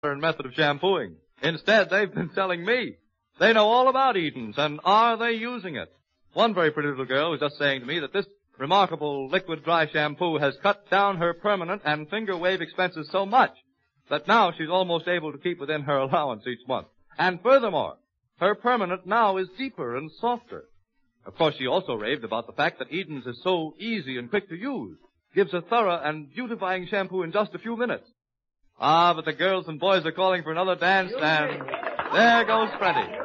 method of shampooing. Instead, they've been telling me. They know all about Eden's, and are they using it? One very pretty little girl was just saying to me that this remarkable liquid dry shampoo has cut down her permanent and finger wave expenses so much that now she's almost able to keep within her allowance each month. And furthermore, her permanent now is deeper and softer. Of course, she also raved about the fact that Eden's is so easy and quick to use, gives a thorough and beautifying shampoo in just a few minutes. Ah, but the girls and boys are calling for another dance, and there goes Freddie.